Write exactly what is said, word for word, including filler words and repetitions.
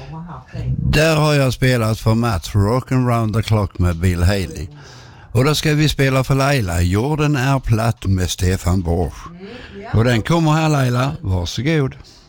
Där har jag spelat för Matt Rock'n'Round the Clock med Bill Haley. Och då ska vi spela för Laila, Jorden är platt med Stefan Borsch. Och den kommer här Laila, varsågod.